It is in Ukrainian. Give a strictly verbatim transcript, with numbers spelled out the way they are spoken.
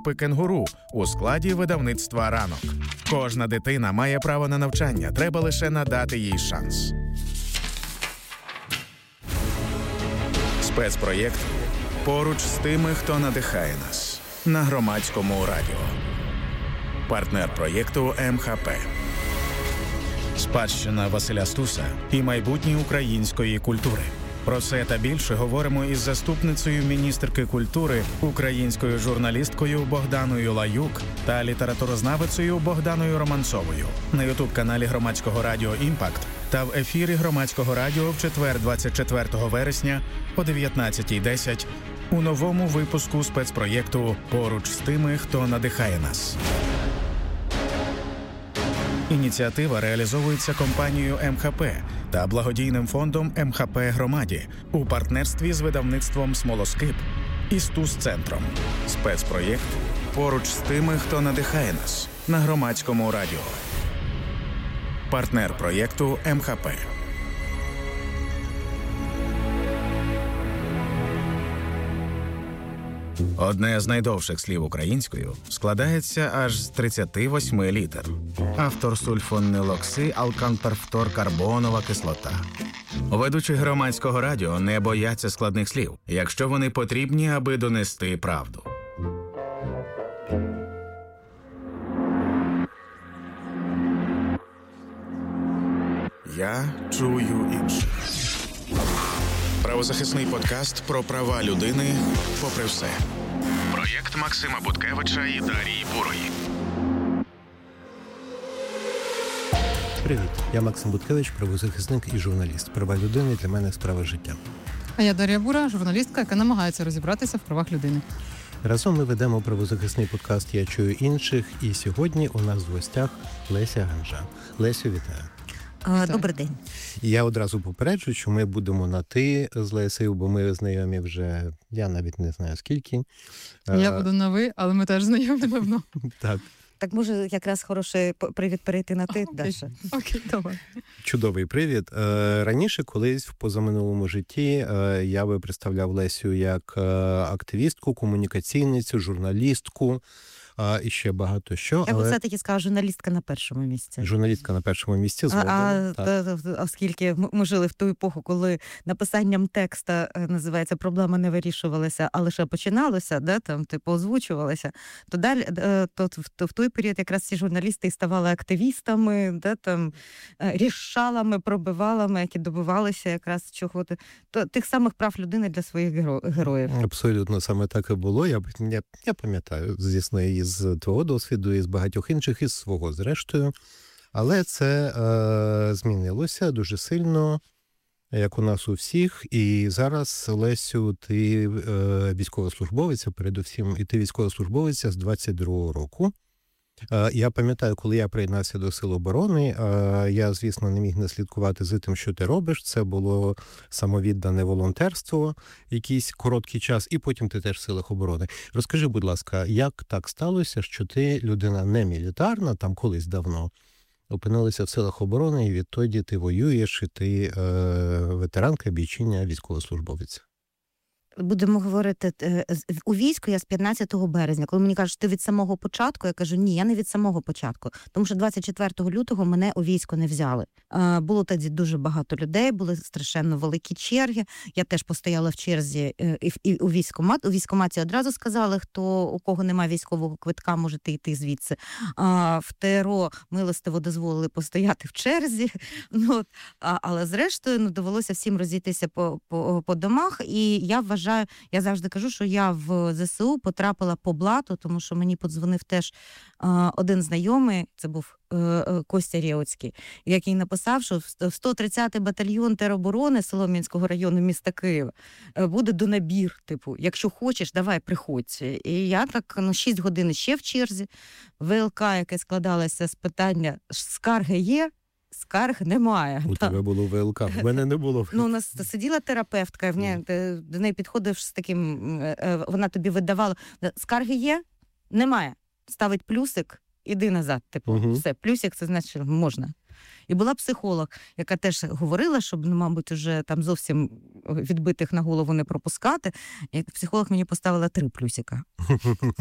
групи «Кенгуру» у складі видавництва «Ранок». Кожна дитина має право на навчання, треба лише надати їй шанс. Спецпроєкт «Поруч з тими, хто надихає нас» на Громадському радіо. Партнер проєкту ем ха пе. Спадщина Василя Стуса і майбутнє української культури. Про це та більше говоримо із заступницею міністерки культури, українською журналісткою Богданою Лаюк та літературознавицею Богданою Романцовою на ютуб-каналі Громадського радіо «Імпакт» та в ефірі Громадського радіо в четвер, двадцять четвертого вересня о дев'ятнадцятій десять у новому випуску спецпроєкту «Поруч з тими, хто надихає нас». Ініціатива реалізовується компанією ем ха пе та благодійним фондом ем ха пе «Громаді» у партнерстві з видавництвом «Смолоскип» і Стус-центром. Спецпроєкт «Поруч з тими, хто надихає нас» на Громадському радіо. Партнер проєкту ем ха пе. Одне з найдовших слів українською складається аж з тридцяти восьми літер. Автор сульфонилокси алканперфторкарбонова кислота. Ведучі Громадського радіо не бояться складних слів, якщо вони потрібні, аби донести правду. Я чую інших. Правозахисний подкаст про права людини попри все. Проєкт Максима Буткевича і Дарії Бурої. Привіт, я Максим Буткевич, правозахисник і журналіст. Права людини для мене справа життя. А я Дарія Бура, журналістка, яка намагається розібратися в правах людини. Разом ми ведемо правозахисний подкаст «Я чую інших», і сьогодні у нас в гостях Леся Ганжа. Лесю, вітаю. Добрий день. Я одразу попереджу, що ми будемо на «ти» з Лесею, бо ми знайомі вже, я навіть не знаю скільки. Я буду на «ви», але ми теж знайомі давно. Так. Так може якраз хороший привід перейти на «ти», Даша? Окей, давай. Чудовий привід. Раніше, колись в позаминулому житті, я би представляв Лесю як активістку, комунікаційницю, журналістку, а, і ще багато що. Я б але... все-таки сказала, журналістка на першому місці. Журналістка на першому місці. Згодом, а, а, оскільки ми жили в ту епоху, коли написанням текста, називається, проблема не вирішувалася, а лише починалося, да, там, типу, озвучувалася, то далі, то, то в той період якраз ці журналісти і ставали активістами, да, там, рішалами, пробивалами, які добивалися якраз чого-то, то, тих самих прав людини для своїх героїв. Абсолютно, саме так і було. Я, я, я пам'ятаю, звісно, із з твого досвіду, і з багатьох інших, із свого, зрештою. Але це е, змінилося дуже сильно, як у нас у всіх. І зараз, Лесю, ти е, військовослужбовиця, передусім, і ти військовослужбовиця з двадцять другого року. Е, я пам'ятаю, коли я приєднався до Сил оборони, е, я, звісно, не міг не слідкувати за тим, що ти робиш. Це було самовіддане волонтерство, якийсь короткий час, і потім ти теж в Силах оборони. Розкажи, будь ласка, як так сталося, що ти, людина не мілітарна, там колись давно, опинилася в Силах оборони, і відтоді ти воюєш, і ти е, ветеранка, бійчиня, військовослужбовиця? Будемо говорити, у війську я з п'ятнадцятого березня. Коли мені кажуть, ти від самого початку, я кажу, ні, я не від самого початку. Тому що двадцять четвертого лютого мене у військо не взяли. Було тоді дуже багато людей, були страшенно великі черги. Я теж постояла в черзі і у військкомат. У військкоматі одразу сказали, хто, у кого немає військового квитка, можете йти звідси. А в ТРО милостиво дозволили постояти в черзі. Ну, але зрештою, ну, довелося всім розійтися по, по, по домах. І я вважаю, я завжди кажу, що я в зе се у потрапила по блату, тому що мені подзвонив теж а, один знайомий, це був а, Костя Рєоцький, який написав, що в сто тридцятий батальйон тероборони Солом'янського району міста Києва буде донабір, типу, якщо хочеш, давай, приходь. І я так, ну, шість годин ще в черзі, ве ел ка, яке складалося з питання, скарги є? Скарг немає. У тебе було ве ел ка, в мене не було. Ну, у нас сиділа терапевтка, в неї, ти до неї підходиш з таким, вона тобі видавала, скарги є? Немає. Ставить плюсик, іди назад, типу, угу. Все, плюсик, це значить, що можна. І була психолог, яка теж говорила, щоб, ну, мабуть, уже там зовсім відбитих на голову не пропускати. І психолог мені поставила три плюсика.